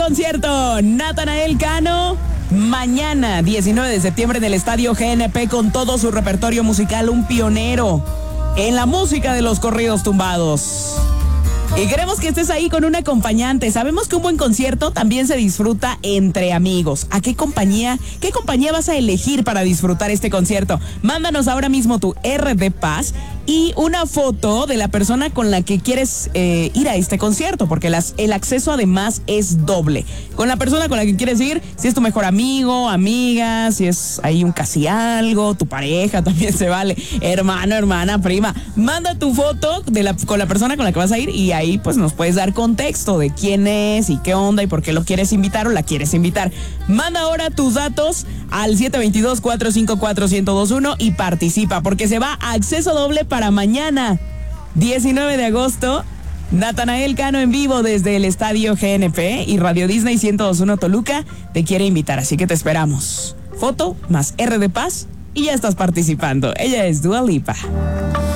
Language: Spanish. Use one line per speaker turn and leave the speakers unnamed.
Concierto Natanael Cano mañana 19 de septiembre en el Estadio GNP con todo su repertorio musical, un pionero en la música de los corridos tumbados. Y queremos que estés ahí con un acompañante. Sabemos que un buen concierto también se disfruta entre amigos. ¿A qué compañía vas a elegir para disfrutar este concierto? Mándanos ahora mismo tu RD Paz y una foto de la persona con la que quieres ir a este concierto, porque el acceso además es doble. Con la persona con la que quieres ir, si es tu mejor amigo, amiga, si es ahí un casi algo, tu pareja también se vale, hermano, hermana, prima. Manda tu foto con la persona con la que vas a ir y ahí pues nos puedes dar contexto de quién es y qué onda y por qué lo quieres invitar o la quieres invitar. Manda ahora tus datos al 722-454-1021 y participa, porque se va a acceso doble para mañana, 19 de agosto. Natanael Cano en vivo desde el Estadio GNP y Radio Disney 102.1 Toluca te quiere invitar, así que te esperamos. Foto más RD Paz y ya estás participando. Ella es Dua Lipa.